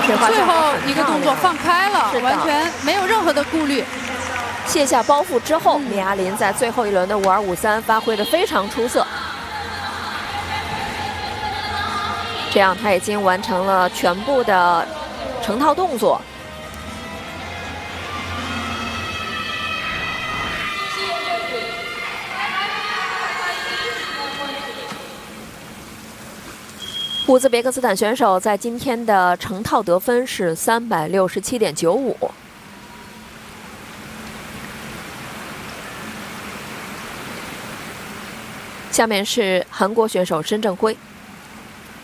最后一个动作放开了，完全没有任何的顾虑。 卸下包袱之后，李亚林在最后一轮的5253发挥得非常出色。这样，他已经完成了全部的成套动作。乌兹别克斯坦选手在今天的成套得分是367.95。下面是韩国选手申正辉。